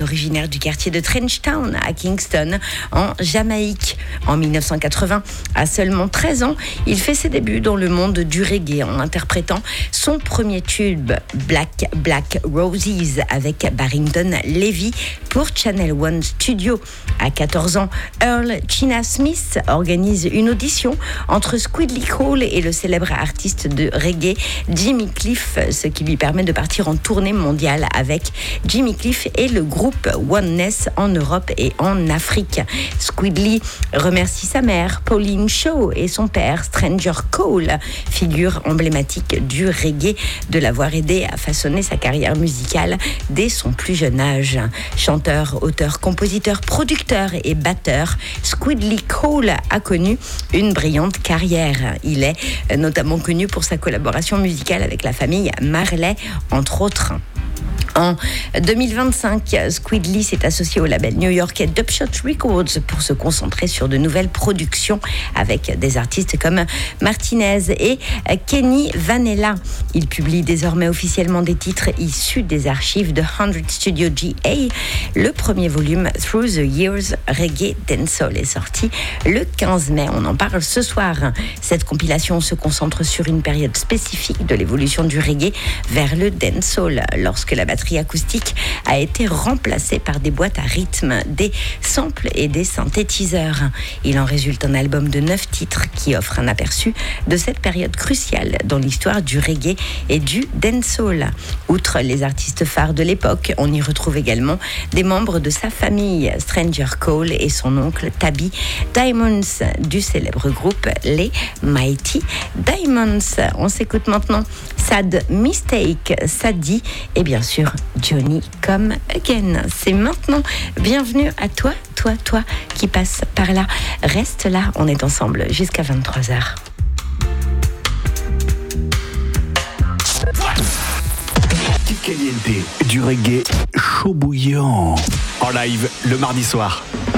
originaire du quartier de Trenchtown à Kingston, en Jamaïque. En 1980, à seulement 13 ans, il fait ses débuts dans le monde du reggae en interprétant son premier tube, Black Roses, avec Barrington Levy pour Channel One Studio. À 14 ans, Earl China Smith organise une audition entre Squidly Cole et le célèbre artiste de reggae Jimmy Cliff, ce qui lui permet de partir en tournée mondiale avec Jimmy Cliff et le groupe Oneness en Europe et en Afrique. Squidly remercie sa mère, Pauline Shaw, et son père, Stranger Cole, figure emblématique du reggae, de l'avoir aidé à façonner sa carrière musicale dès son plus jeune âge. Chanteur, auteur, compositeur, producteur et batteur, Squidly Cole a connu une brillante carrière. Il est notamment connu pour sa collaboration musicale avec la famille Marley, entre autres. En 2025, Squidly s'est associé au label new-yorkais Dubshot Records pour se concentrer sur de nouvelles productions avec des artistes comme Martinez et Kenny Vanella. Il publie désormais officiellement des titres issus des archives de 100 Studio GA. Le premier volume, Through the Years Reggae Dancehall, est sorti le 15 mai. On en parle ce soir. Cette compilation se concentre sur une période spécifique de l'évolution du reggae vers le dancehall, lorsque la batterie acoustique a été remplacée par des boîtes à rythme, des samples et des synthétiseurs. Il en résulte un album de 9 titres qui offre un aperçu de cette période cruciale dans l'histoire du reggae et du dancehall. Outre les artistes phares de l'époque, on y retrouve également des membres de sa famille, Stranger Cole et son oncle Tabby Diamonds, du célèbre groupe les Mighty Diamonds. On s'écoute maintenant Sad Mistake, Sadie et bien sûr Johnny Come Again. C'est maintenant. Bienvenue à toi qui passe par là. Reste là, on est ensemble jusqu'à 23h. Caliente, du reggae chaud bouillant. En live le mardi soir.